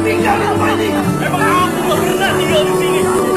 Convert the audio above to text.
tinggal apa ini? Emang aku nggak pernah tinggal di sini.